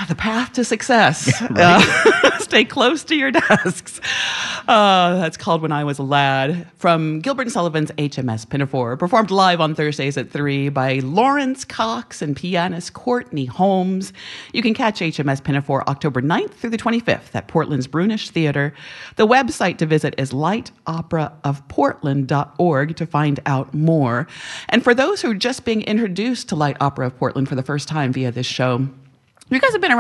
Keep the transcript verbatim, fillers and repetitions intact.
the path to success. Right. Uh, stay close to your desks. Uh, that's called When I Was a Lad, from Gilbert and Sullivan's H M S Pinafore, performed live on Thursdays at three by Lawrence Cox and pianist Courtney Holmes. You can catch H M S Pinafore October ninth through the twenty-fifth at Portland's Brunish Theatre. The website to visit is light opera of portland dot org to find out more. And for those who are just being introduced to Light Opera of Portland for the first time via this show, you guys have been around